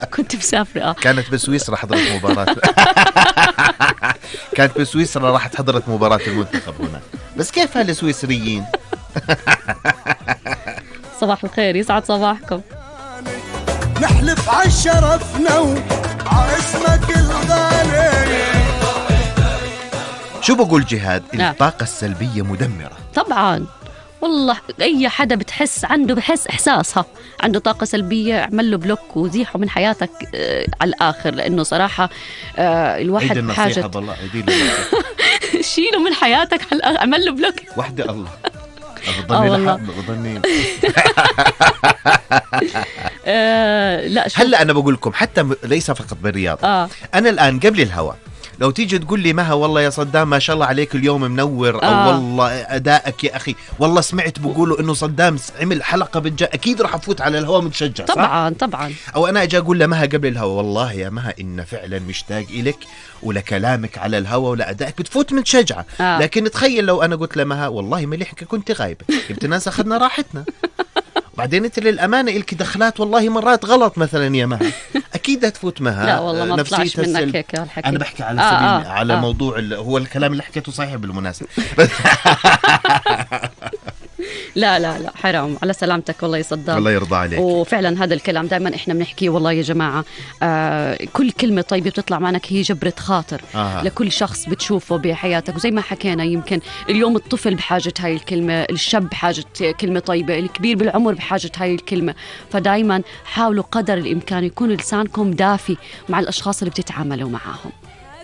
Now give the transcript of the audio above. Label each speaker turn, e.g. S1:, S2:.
S1: كنت مسافرة.
S2: كانت بسويسرا حضرت مباراة كانت بسويسرا راحت حضرت مباراة المنتخب هنا. بس كيف هالسويسريين؟
S1: صباح الخير، يسعد صباحكم.
S3: نحلف عالشرفنا وعاسمك الغالي.
S2: شو بقول جهاد؟ الطاقة السلبية مدمرة
S1: طبعا والله. أي حدا بحس إحساسها عنده طاقة سلبية، اعمل له بلوك وزيحه من حياتك على الآخر، لأنه صراحة الواحد بحاجة شيله من حياتك، اعمل له بلوك.
S2: وحدة الله بظني
S1: لا
S2: هلا أنا بقول لكم حتى ليس فقط بالرياضة. أنا الآن قبل الهواء لو تيجي تقول لي مها والله يا صدام ما شاء الله عليك اليوم منور، أو والله أدائك يا أخي، والله سمعت بقولوا إنه صدام عمل حلقة أكيد راح أفوت على الهواء متشجع.
S1: طبعا طبعا.
S2: أو أنا أجي أقول لمها قبل الهواء والله يا مها إن فعلا مشتاق إلك ولكلامك على الهواء ولأدائك، بتفوت متشجعة. لكن تخيل لو أنا قلت لمها والله مليحك كنت غايبة، جبت ناس أخذنا راحتنا. بعدين انت للأمانة إلك دخلات والله مرات غلط مثلا يا مها، أكيد هتفوت مها.
S1: لا والله ما طلعش منك هيك الحكي.
S2: أنا بحكي على سبيل على موضوع هو الكلام اللي حكيته صحيح بالمناسبة.
S1: لا لا لا حرام على سلامتك والله يا صدام،
S2: الله يرضى عليك.
S1: وفعلا هذا الكلام دائما احنا بنحكيه والله يا جماعة. كل كلمة طيبة بتطلع معك هي جبرة خاطر لكل شخص بتشوفه بحياتك. وزي ما حكينا يمكن اليوم الطفل بحاجة هاي الكلمة، الشاب بحاجة كلمة طيبة، الكبير بالعمر بحاجة هاي الكلمة. فدايما حاولوا قدر الإمكان يكون لسانكم دافي مع الأشخاص اللي بتتعاملوا معهم.